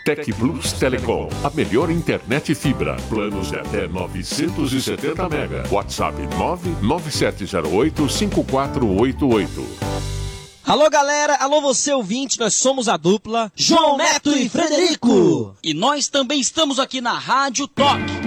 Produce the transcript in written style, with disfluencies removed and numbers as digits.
Tec Plus Telecom, a melhor internet fibra. Planos de até 970 mega. WhatsApp 99708-5488. Alô galera, alô você ouvinte, nós somos a dupla João Neto e Frederico. E nós também estamos aqui na Rádio Toque.